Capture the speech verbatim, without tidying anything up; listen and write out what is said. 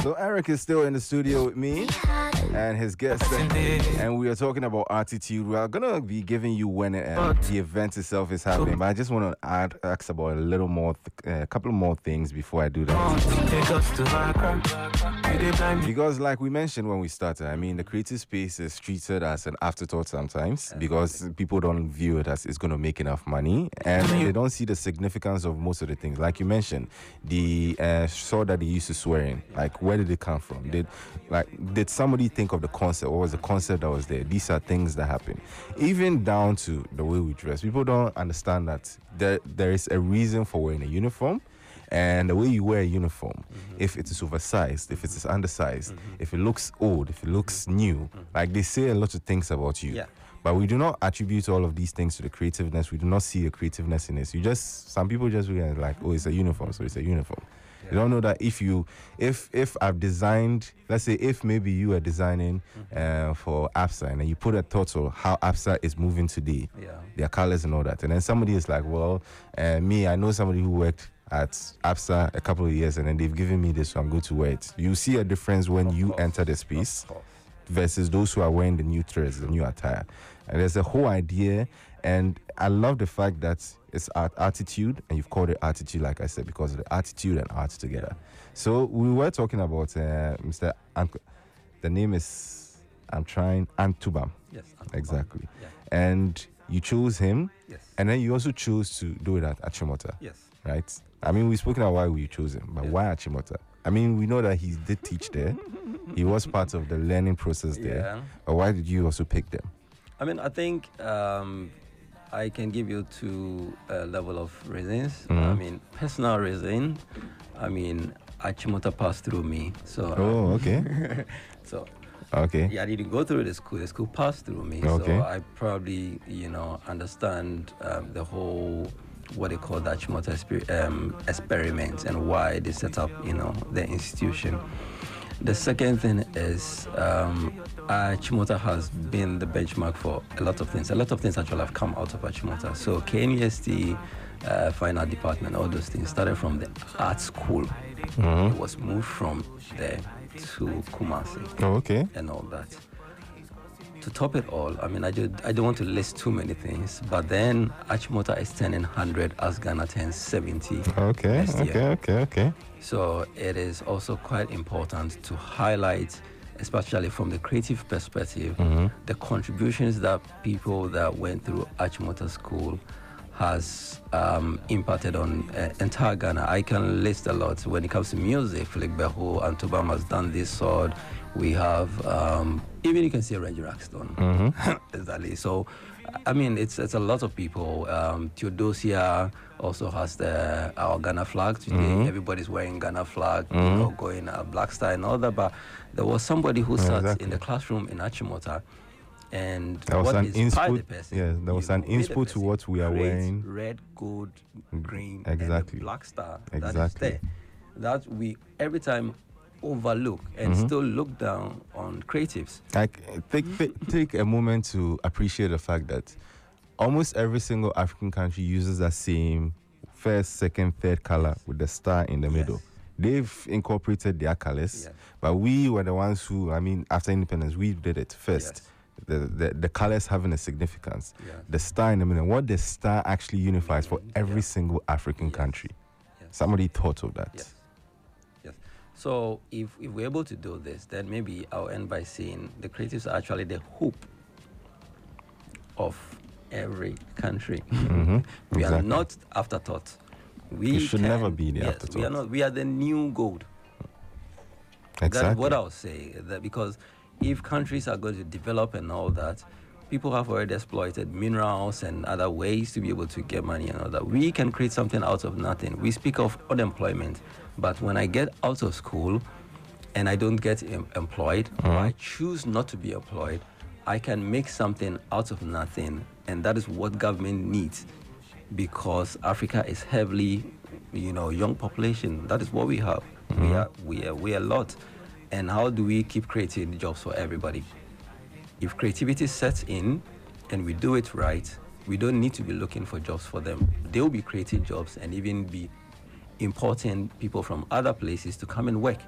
So Eric is still in the studio with me and his guest, and we are talking about attitude. We are gonna be giving you when uh, the event itself is happening, but I just want to add ask about a little more, th- a couple more things before I do that. Because, like we mentioned when we started, I mean, the creative space is treated as an afterthought sometimes because people don't view it as it's gonna make enough money, and they don't see the significance of most of the things. Like you mentioned, the uh, sword that they used to swear in, like where did it come from? Did like did somebody think of the concept? What was the concept that was there? These are things that happen. Even down to the way we dress. People don't understand that there there is a reason for wearing a uniform. And the way you wear a uniform, mm-hmm. if it is oversized, if it is undersized, mm-hmm. if it looks old, if it looks new, mm-hmm. like they say a lot of things about you. Yeah. But we do not attribute all of these things to the creativeness. We do not see a creativeness in it. You just, some people just realize like, oh, it's a uniform, so it's a uniform. Yeah. You don't know that if you, if if I've designed, let's say if maybe you are designing mm-hmm. uh, for ABSA and then you put a thought of how ABSA is moving today, yeah. their colors and all that. And then somebody is like, well, uh, me, I know somebody who worked at ABSA a couple of years and then they've given me this, so I'm going to wear it. You see a difference when of you course. enter the space versus those who are wearing the new threads, the new attire. And there's a whole idea, and I love the fact that it's art attitude, and you've called it attitude, like I said, because of the attitude and art together. So we were talking about uh, Mister Ant- the name is, I'm trying, Antubam. Yes, Antubam. Exactly. Yeah. And you chose him, yes. and then you also chose to do it at Achimota. Yes. Right? I mean, we've spoken about why we chose him, but yeah. why Achimota? I mean, we know that he did teach there. He was part of the learning process there. Yeah. But why did you also pick them? I mean, I think um, I can give you two uh, level of reasons. Mm-hmm. I mean, personal reason. I mean, Achimota passed through me. So. Oh, okay. so. Okay. Yeah, I didn't go through the school. The school passed through me. Okay. So I probably, you know, understand um, the whole, what they call the Achimota exper- um, experiment and why they set up, you know, the institution. The second thing is um, Achimota has been the benchmark for a lot of things. A lot of things actually have come out of Achimota. So K N U S T, uh, Fine Art Department, all those things started from the art school. Mm-hmm. It was moved from there to Kumasi. Oh, okay. And all that. To top it all, I mean, I, do, I don't want to list too many things, but then Achimota is turning one hundred as Ghana turns seventy. Okay, okay, okay, okay. So it is also quite important to highlight, especially from the creative perspective, mm-hmm. the contributions that people that went through Achimota School has um, impacted on uh, entire Ghana. I can list a lot. When it comes to music, Philip Beho and Tobam has done this sword. We have, um, even you can see Reggie Raxton. Mm-hmm. Exactly. So, I mean, it's it's a lot of people. Um, Theodosia also has the our Ghana flag today. Mm-hmm. Everybody's wearing Ghana flag, mm-hmm. you know, going uh, Black Star and all that. But there was somebody who sat exactly. in the classroom in Achimota, and there was what an inspired inspo- the person. Yes, there was an inspo to what we are wearing. Red, gold, green, exactly. and the Black Star. Exactly. That is there. That we every time overlook and mm-hmm. still look down on creatives. Like take, take take a moment to appreciate the fact that almost every single African country uses that same first, second, third color with the star in the yes. middle. They've incorporated their colors, yes. but we were the ones who, I mean, after independence, we did it first. Yes. The, the the colors having a significance. Yes. The star in the middle, what the star actually unifies for every yeah. single African yes. country. Yes. Somebody thought of that. Yes. So if, if we're able to do this, then maybe I'll end by saying the creatives are actually the hope of every country. Mm-hmm. we exactly. are not afterthought. We you should can, never be the yes, afterthought. We are not. We are the new gold. Exactly. That's what I'll say. That because if countries are going to develop and all that, people have already exploited minerals and other ways to be able to get money and all that. We can create something out of nothing. We speak of unemployment. But when I get out of school and I don't get em- employed, mm-hmm. or I choose not to be employed, I can make something out of nothing. And that is what government needs, because Africa is heavily, you know, young population. That is what we have. Mm-hmm. We are, we are, we are a lot. And how do we keep creating jobs for everybody? If creativity sets in and we do it right, we don't need to be looking for jobs for them. They will be creating jobs and even be importing people from other places to come and work.